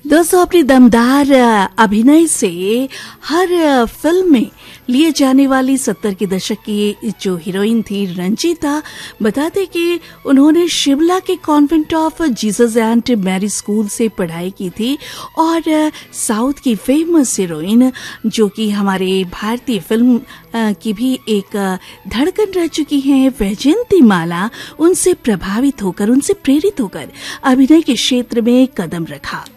दोस्तों, अपनी दमदार अभिनय से हर फिल्म में लिए जाने वाली 70 के दशक की जो हीरोइन थी रंजीता, बताते कि उन्होंने शिमला के convent of Jesus and Mary school से पढ़ाई की थी और साउथ की फेमस हीरोइन जो कि हमारे भारतीय फिल्म की भी एक धड़कन रह चुकी हैं, वैजयंती माला, उनसे प्रभावित होकर, उनसे प्रेरित होकर अभिनय के क्षेत्र में कदम रखा।